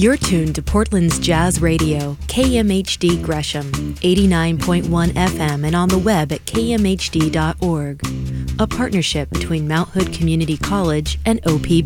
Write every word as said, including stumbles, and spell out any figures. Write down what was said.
You're tuned to Portland's Jazz Radio, K M H D Gresham, eighty-nine point one F M and on the web at k m h d dot org. A partnership between Mount Hood Community College and O P B.